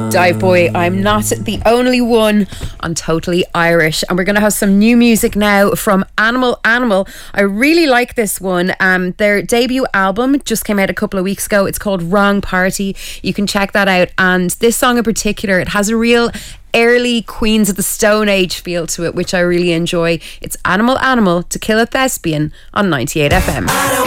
Dive Boy, I'm not the only one on Totally Irish. And we're going to have some new music now from Animal Animal. I really like this one. Their debut album just came out a couple of weeks ago. It's called Wrong Party. You can check that out. And this song in particular, it has a real early Queens of the Stone Age feel to it, which I really enjoy. It's Animal Animal, To Kill a Thespian on 98 FM.